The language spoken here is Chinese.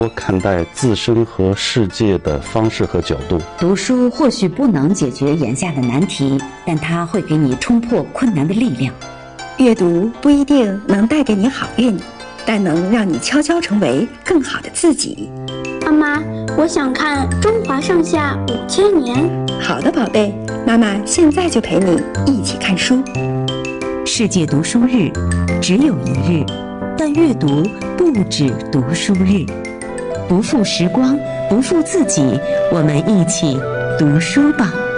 我看待自身和世界的方式和角度。 读书或许不能解决眼下的难题，但它会给你冲破困难的力量。 阅读不一定能带给你好运，但能让你悄悄成为更好的自己。 妈妈，我想看《中华上下5000年》。 好的，宝贝，妈妈现在就陪你一起看书。 世界读书日只有一日，但阅读不止读书日。不负时光，不负自己，我们一起读书吧。